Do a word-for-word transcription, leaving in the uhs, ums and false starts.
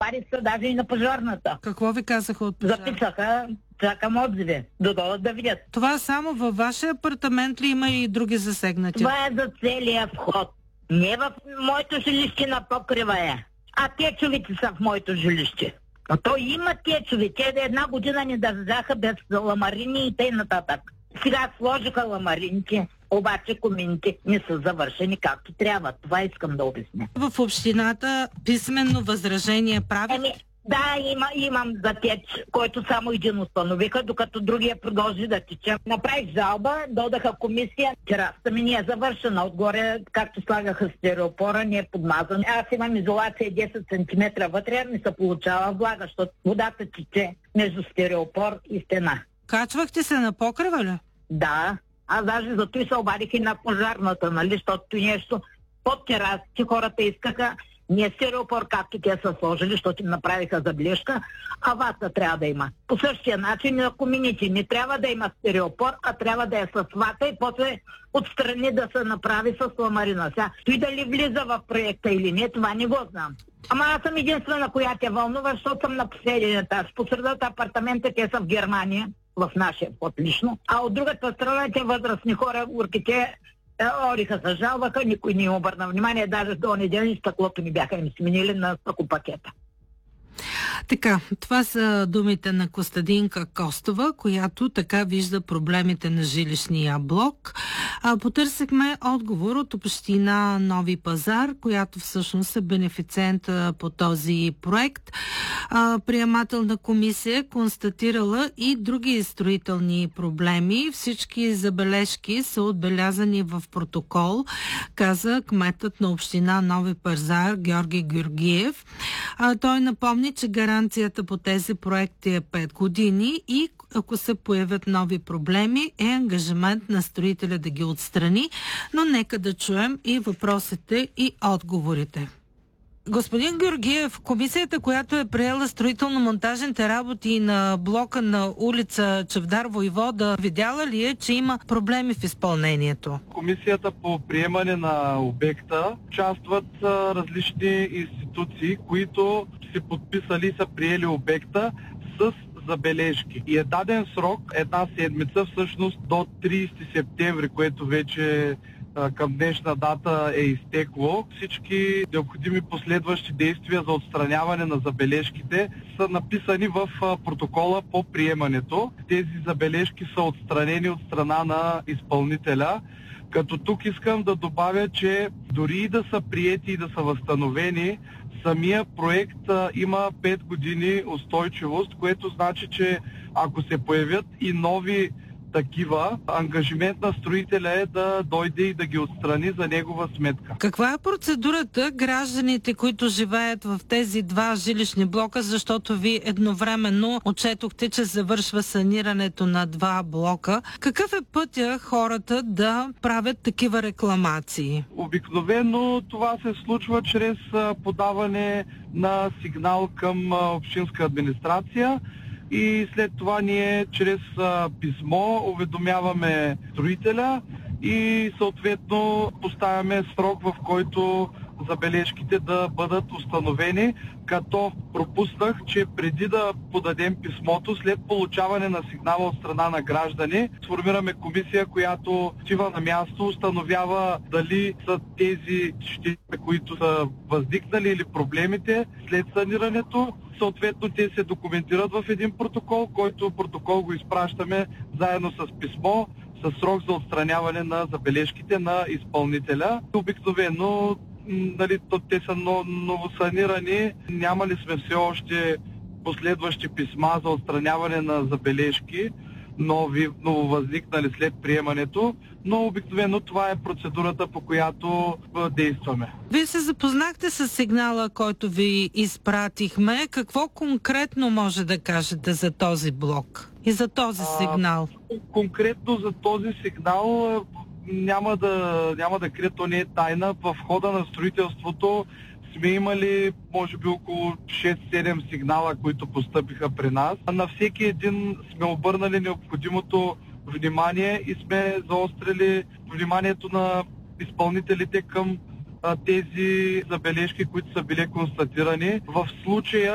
обадих се даже и на пожарната. Какво ви казаха от пожарната? Записаха, чакам отзиви, да дойдат да видят. Това само във вашия апартамент ли има и други засегнати? Това е за целия вход. Не в моето жилище на покрива е, а течовите са в моето жилище. А то има течови. Те една година ни държаха без ламарини и т.н. нататък. Сега сложиха ламарините, обаче комините не са завършени както трябва. Това искам да обясня. В общината писменно възражение прави? Еми, да, има, имам за теч, който само един установиха, докато другия продължи да тече. Направих жалба, додаха комисия, терасата ми не е завършена. Отгоре, както слагаха стереопора, не е подмазан. Аз имам изолация десет сантиметра вътре, ми се получава влага, защото водата тече между стереопор и стена. Качвахте се на покрива ли? Да, аз даже зато и се обадих и на пожарната, нали, защото нещо под терасите хората искаха не стереопор, както те са сложили, защото им направиха забележка, а вата трябва да има. По същия начин на комините не трябва да има стереопор, а трябва да е с вата и после отстрани да се направи с ламарина. Сега, той дали влиза в проекта или не, това не го знам. Ама аз съм единствена, която е вълнува, защото съм на последния етаж. По средата апартамента те са в Германия, в нашия вход лично, а от другата страна те възрастни хора, урките, ориха се жалваха, никой не им обърна внимание, даже до неделя стъклото ни бяха им сменили на стъклопакета. Така, това са думите на Костадинка Костова, която така вижда проблемите на жилищния блок. А, потърсихме отговор от община Нови пазар, която всъщност е бенефициент по този проект. А, приемателна комисия констатирала и други строителни проблеми. Всички забележки са отбелязани в протокол, каза кметът на община Нови пазар Георги Георгиев. А, той напомни, че гаранцията по тези проекти е пет години и ако се появят нови проблеми, е ангажимент на строителя да ги отстрани, но нека да чуем и въпросите и отговорите. Господин Георгиев, комисията, която е приела строително-монтажните работи на блока на улица Чавдар Войвода, видяла ли е, че има проблеми в изпълнението? Комисията по приемане на обекта участват различни институции, които се подписали и са приели обекта с забележки. И е даден срок, една седмица, всъщност до тридесети септември, което вече към днешна дата е изтекло. Всички необходими последващи действия за отстраняване на забележките са написани в протокола по приемането. Тези забележки са отстранени от страна на изпълнителя. Като тук искам да добавя, че дори и да са приети и да са възстановени, самия проект а, има пет години устойчивост, което значи, че ако се появят и нови такива, ангажимент на строителя е да дойде и да ги отстрани за негова сметка. Каква е процедурата гражданите, които живеят в тези два жилищни блока, защото ви едновременно отчетохте, че завършва санирането на два блока? Какъв е пътя хората да правят такива рекламации? Обикновено това се случва чрез подаване на сигнал към общинска администрация. И след това ние чрез а, писмо уведомяваме строителя и съответно поставяме срок, в който забележките да бъдат установени, като пропуснах, че преди да подадем писмото, след получаване на сигнала от страна на граждани, сформираме комисия, която отива на място, установява дали са тези щети, които са възникнали или проблемите след санирането. Съответно, те се документират в един протокол, който протокол го изпращаме заедно с писмо, с срок за отстраняване на забележките на изпълнителя. Обикновено, нали, те са новосанирани, нямали сме все още последващи писма за отстраняване на забележки, нови, нововъзникнали след приемането, но обикновено това е процедурата, по която действаме. Вие се запознахте с сигнала, който ви изпратихме. Какво конкретно може да кажете за този блок и за този сигнал? А, конкретно за този сигнал няма да, няма да крия, то не е тайна. В хода на строителството сме имали, може би, около шест-седем сигнала, които постъпиха при нас. На всеки един сме обърнали необходимото внимание и сме заострили вниманието на изпълнителите към а, тези забележки, които са били констатирани. В случая